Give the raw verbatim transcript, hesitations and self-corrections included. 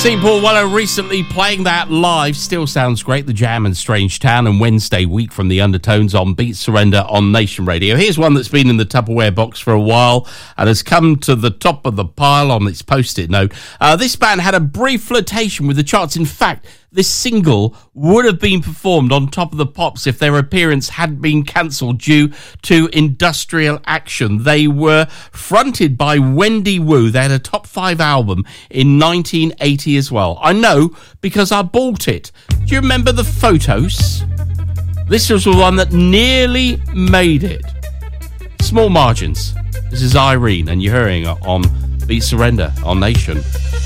Saint Paul Weller recently playing that live. Still sounds great. The Jam and Strange Town and Wednesday Week from the Undertones on Beat Surrender on Nation Radio. Here's one that's been in the Tupperware box for a while and has come to the top of the pile on its post-it note. Uh, this band had a brief flirtation with the charts. In fact, this single would have been performed on Top of the Pops if their appearance had been cancelled due to industrial action. They were fronted by Wendy Wu. They had a top five album in nineteen eighty as well. I know because I bought it. Do you remember the Photos? This was the one that nearly made it. Small margins. This is Irene, and you're hearing it on Beat Surrender on Nation.